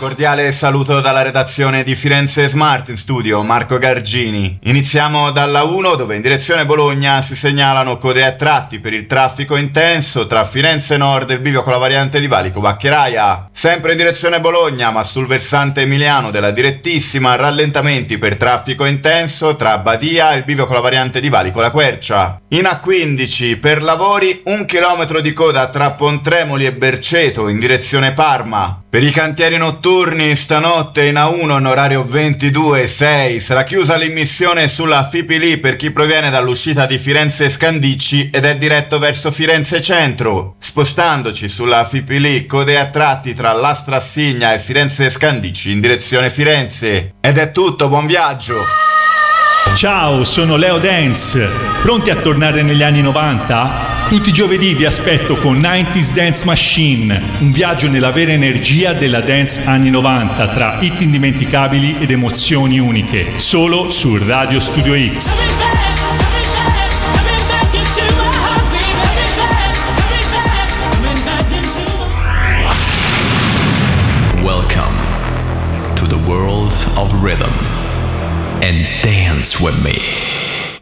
cordiale saluto dalla redazione di Firenze Smart, in studio Marco Gargini. Iniziamo dalla 1, dove in direzione Bologna si segnalano code a tratti per il traffico intenso tra Firenze Nord e il bivio con la variante di Valico Baccheraia. Sempre in direzione Bologna, ma sul versante emiliano della direttissima, rallentamenti per traffico intenso tra Badia e il bivio con la variante di Valico La Quercia. In A15 per lavori 1 chilometro di coda tra Pontremoli e Berceto in direzione Parma. Per i cantieri notturni stanotte in A1 in orario 22:06 sarà chiusa l'immissione sulla Fipili per chi proviene dall'uscita di Firenze Scandicci ed è diretto verso Firenze Centro. Spostandoci sulla Fipili, code a tratti tra l'Astrassigna e Firenze Scandicci in direzione Firenze. Ed è tutto, buon viaggio! Ciao, sono Leo Dance. Pronti a tornare negli anni 90? Tutti i giovedì vi aspetto con 90s Dance Machine, un viaggio nella vera energia della dance anni 90 tra hit indimenticabili ed emozioni uniche, solo su Radio Studio X. Welcome to the world of rhythm and dance with me.